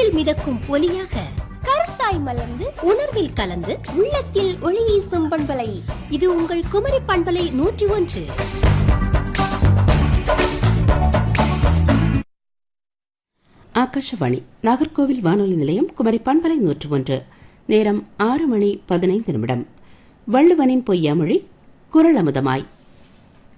காற்றில் மிதக்கும் ஒலியாக, கருத்தாய் மலர்ந்து உணர்வில் கலந்து உள்ளத்தில் ஒளி வீசும் பண்பலை. இது உங்கள் குமரி பண்பலை 101. ஆகாஷவாணி நாகர்கோவில் வானொலி நிலையம், குமரி பண்பலை 101. நேரம் 6:15. வள்ளுவனின் பொய்யாமொழி குறள் அமுதமாய்.